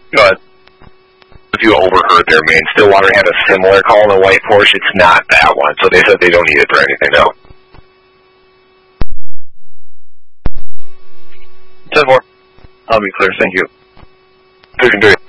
Go ahead. If you overheard their main, Stillwater had a similar call in the white Porsche. It's not that one, so they said they don't need it for anything, no. 10-4. I'll be clear, thank you. 3-3.